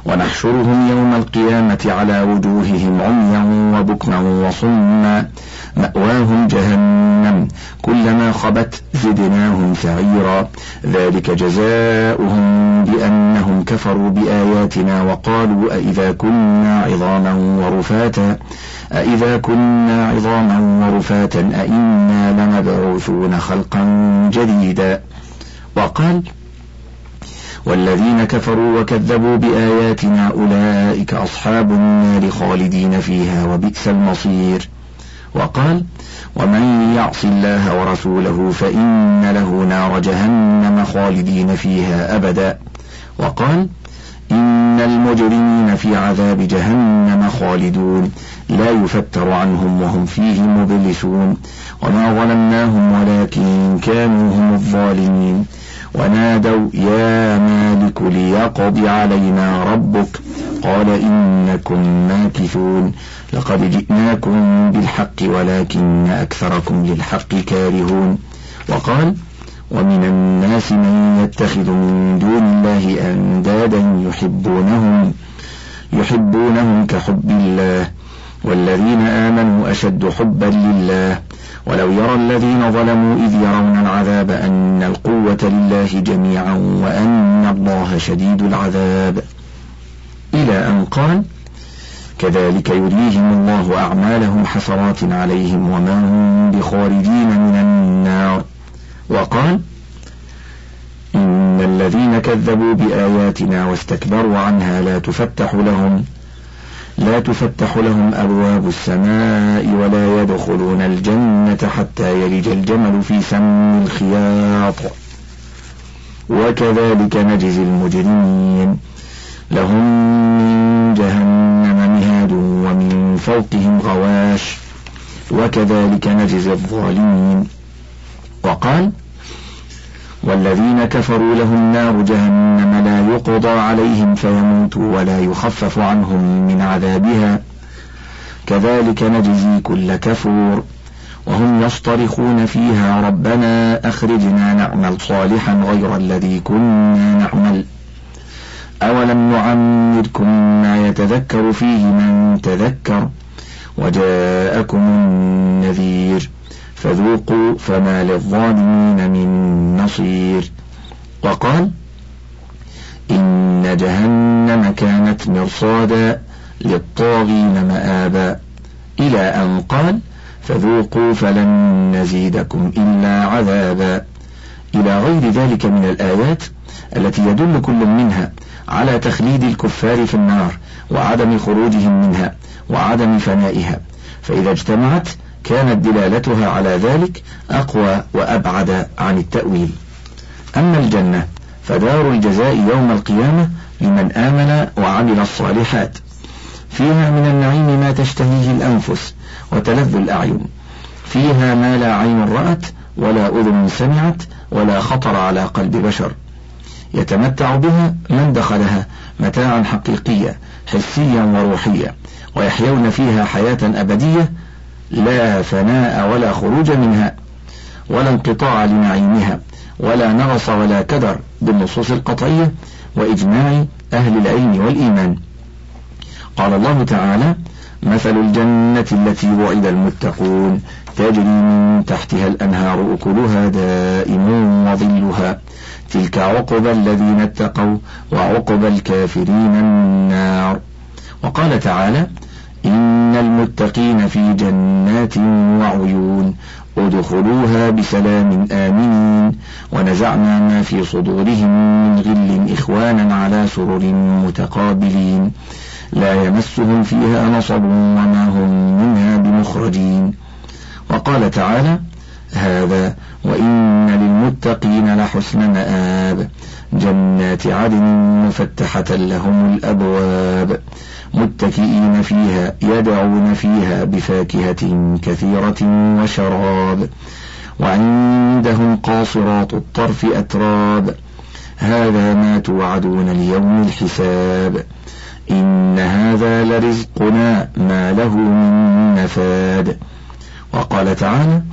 ونحشرهم يوم القيامة على وجوههم عميا وبكما وصما مأواهم جهنم كلما خبت زدناهم سعيرا ذلك جزاؤهم بأنهم كفروا بآياتنا وقالوا أإذا كنا عظاما ورفاتا أإنا لمبعوثون خلقا جديدا. وقال والذين كفروا وكذبوا بآياتنا أولئك أصحاب النار خالدين فيها وبئس المصير. وقال ومن يعص الله ورسوله فإن له نار جهنم خالدين فيها أبدا. وقال إن المجرمين في عذاب جهنم خالدون لا يفتر عنهم وهم فيه مبلسون. وما ظلمناهم ولكن كانوا هم الظالمين. ونادوا يا مالك ليقض علينا ربك قال إنكم ماكثون لقد جئناكم بالحق ولكن أكثركم للحق كارهون. وقال ومن الناس من يتخذ من دون الله أندادا يحبونهم كحب الله والذين آمنوا أشد حبا لله ولو يرى الذين ظلموا إذ يرون العذاب أن القوة لله جميعا وأن الله شديد العذاب إلى أن قال كذلك يريهم الله أعمالهم حسرات عليهم وما هم بخارجين من النار. وقال إن الذين كذبوا بآياتنا واستكبروا عنها لا تفتح لهم أبواب السماء ولا يدخلون الجنة حتى يلج الجمل في سم الخياط وكذلك نجزي المجرمين لهم من جهنم مهاد ومن فوقهم غواش وكذلك نجزي الظالمين. وقال والذين كفروا لهم نار جهنم لا يقضى عليهم فيموتوا ولا يخفف عنهم من عذابها كذلك نجزي كل كفور وهم يصطرخون فيها ربنا أخرجنا نعمل صالحا غير الذي كنا نعمل أولم نعمركم ما يتذكر فيه من تذكر وجاءكم النذير فذوقوا فما للظالمين من نصير. وقال إن جهنم كانت مرصادا للطاغين مآبا إلى أن قال فذوقوا فلن نزيدكم إلا عذابا إلى غير ذلك من الآيات التي يدل كل منها على تخليد الكفار في النار وعدم خروجهم منها وعدم فنائها، فإذا اجتمعت كانت دلالتها على ذلك أقوى وأبعد عن التأويل. أما الجنة فدار الجزاء يوم القيامة لمن آمن وعمل الصالحات، فيها من النعيم ما تشتهيه الأنفس وتلذ الأعين، فيها ما لا عين رأت ولا أذن سمعت ولا خطر على قلب بشر، يتمتع بها من دخلها متاعا حقيقيا حسيا وروحيا، ويحيون فيها حياة أبدية لا فناء ولا خروج منها ولا انقطاع لنعيمها ولا نغص ولا كدر بالنصوص القطعية وإجماع أهل العلم والإيمان. قال الله تعالى: مثل الجنة التي وعد المتقون تجري من تحتها الأنهار أكلها دائم وظلها تلك عقبى الذين اتقوا وعقبى الكافرين النار. وقال تعالى: إن المتقين في جنات وعيون ادخلوها بسلام آمنين ونزعنا ما في صدورهم من غل إخوانا على سرر متقابلين لا يمسهم فيها نصب وما هم منها بمخرجين. وقال تعالى: هذا وإن للمتقين لحسن مآب جنات عدن مفتحة لهم الأبواب متكئين فيها يدعون فيها بفاكهة كثيرة وشراب وعندهم قاصرات الطرف أتراب هذا ما توعدون ليوم الحساب إن هذا لرزقنا ما له من نفاد. وقال تعالى: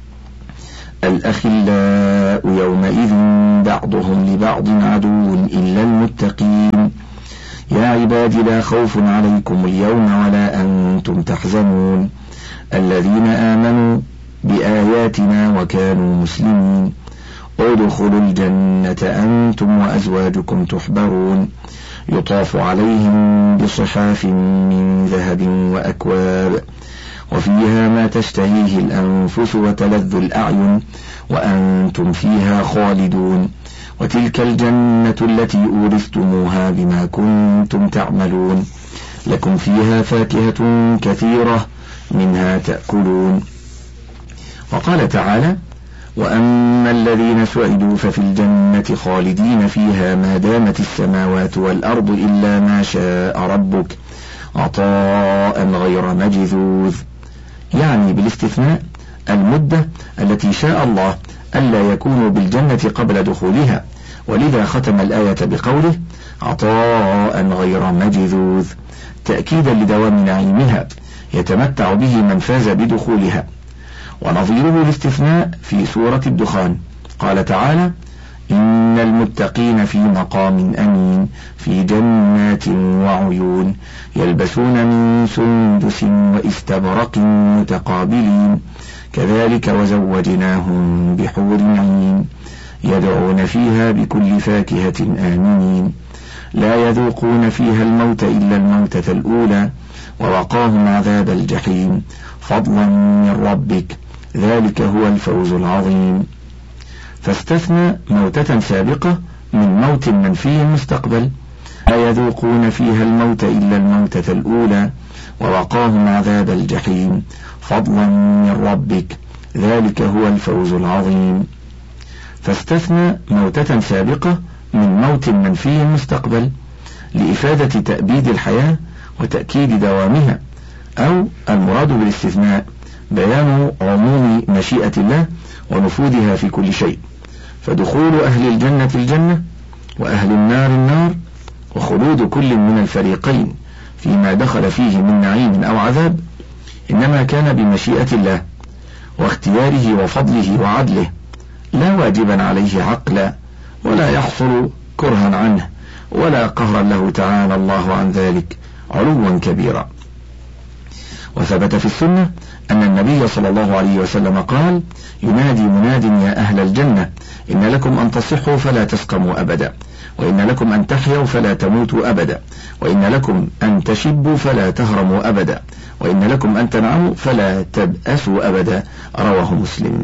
الأخلاء يومئذ بعضهم لبعض عدو إلا المتقين يا عبادي لا خوف عليكم اليوم ولا أنتم تحزنون الذين آمنوا بآياتنا وكانوا مسلمين ادخلوا الجنة أنتم وأزواجكم تحبرون يطاف عليهم بصحاف من ذهب وأكواب وفيها ما تشتهيه الأنفس وتلذ الأعين وأنتم فيها خالدون وتلك الجنة التي أورثتموها بما كنتم تعملون لكم فيها فاكهة كثيرة منها تأكلون. وقال تعالى وأما الذين سعدوا ففي الجنة خالدين فيها ما دامت السماوات والأرض إلا ما شاء ربك عطاء غير مجذوذ، يعني بالاستثناء المدة التي شاء الله ألا يكونوا بالجنة قبل دخولها، ولذا ختم الآية بقوله عطاء غير مجذوذ تأكيدا لدوام نعيمها يتمتع به من فاز بدخولها. ونظيره الاستثناء في سورة الدخان قال تعالى إن المتقين في مقام أمين في جنات وعيون يلبسون من سندس وإستبرق متقابلين كذلك وزوجناهم بحور عين يدعون فيها بكل فاكهة آمنين لا يذوقون فيها الموت إلا الموتة الأولى ووقاهم عذاب الجحيم فضلا من ربك ذلك هو الفوز العظيم. فاستثنى موتة سابقة من موت منفي مستقبل لا يذوقون فيها الموت إلا الموتة الأولى ووقاهم عذاب الجحيم فضلا من ربك ذلك هو الفوز العظيم. فاستثنى موتة سابقة من موت منفي مستقبل لإفادة تأبيد الحياة وتأكيد دوامها، أو المراد بالاستثناء بيان عموم مشيئة الله ونفوذها في كل شيء، فدخول أهل الجنة الجنة وأهل النار النار وخلود كل من الفريقين فيما دخل فيه من نعيم أو عذاب إنما كان بمشيئة الله واختياره وفضله وعدله لا واجبا عليه عقلا ولا يحصل كرها عنه ولا قهرا له تعالى الله عن ذلك علوا كبيرا. وثبت في السنة أن النبي صلى الله عليه وسلم قال ينادي مناد يا أهل الجنة إن لكم أن تصحوا فلا تسقموا أبدا وإن لكم أن تحيوا فلا تموتوا أبدا وإن لكم أن تشبوا فلا تهرموا أبدا وإن لكم أن تنعموا فلا تبأسوا أبدا رواه مسلم.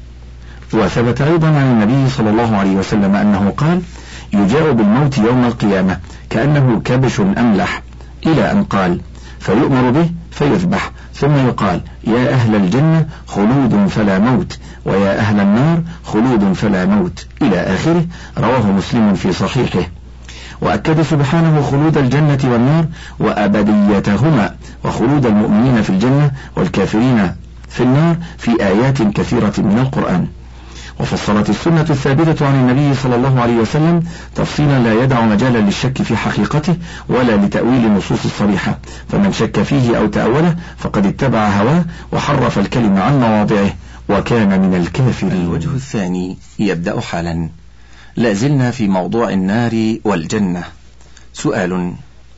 وثبت أيضا عن النبي صلى الله عليه وسلم أنه قال يجاء بالموت يوم القيامة كأنه كبش أملح إلى أن قال فيؤمر به فيذبح ثم يقال يا أهل الجنة خلود فلا موت ويا أهل النار خلود فلا موت إلى آخره رواه مسلم في صحيحه. وأكد سبحانه خلود الجنة والنار وأبديتهما وخلود المؤمنين في الجنة والكافرين في النار في آيات كثيرة من القرآن. وفصلت السنة الثابتة عن النبي صلى الله عليه وسلم تفصيلا لا يدع مجالا للشك في حقيقته ولا لتأويل النصوص الصريحة، فمن شك فيه أو تأوله فقد اتبع هواه وحرف الكلمة عن مواضعه وكان من الكافرين. الوجه الثاني يبدأ حالا. لازلنا في موضوع النار والجنة. سؤال: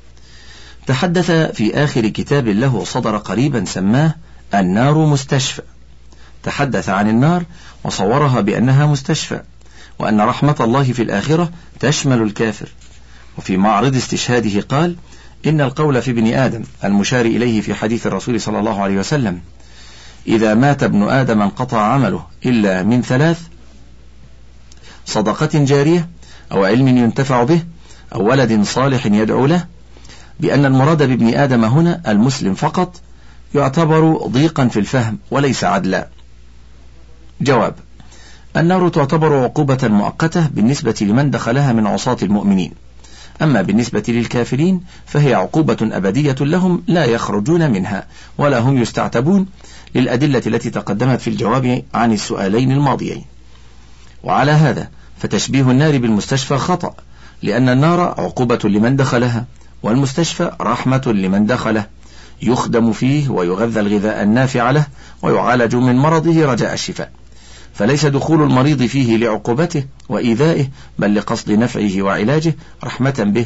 تحدث في آخر كتاب له صدر قريبا سماه النار مستشفى، تحدث عن النار وصورها بأنها مستشفى وأن رحمة الله في الآخرة تشمل الكافر. وفي معرض استشهاده قال إن القول في ابن آدم المشار إليه في حديث الرسول صلى الله عليه وسلم إذا مات ابن آدم انقطع عمله إلا من ثلاث: صدقة جارية أو علم ينتفع به أو ولد صالح يدعو له، بأن المراد بابن آدم هنا المسلم فقط، يعتبر ضيقا في الفهم وليس عدلا. جواب: النار تعتبر عقوبة مؤقتة بالنسبة لمن دخلها من عصاة المؤمنين، أما بالنسبة للكافرين فهي عقوبة أبدية لهم لا يخرجون منها ولا هم يستعتبون، للأدلة التي تقدمت في الجواب عن السؤالين الماضيين. وعلى هذا فتشبيه النار بالمستشفى خطأ، لأن النار عقوبة لمن دخلها والمستشفى رحمة لمن دخله، يخدم فيه ويغذى الغذاء النافع له ويعالج من مرضه رجاء الشفاء، فليس دخول المريض فيه لعقوبته وإيذائه بل لقصد نفعه وعلاجه رحمة به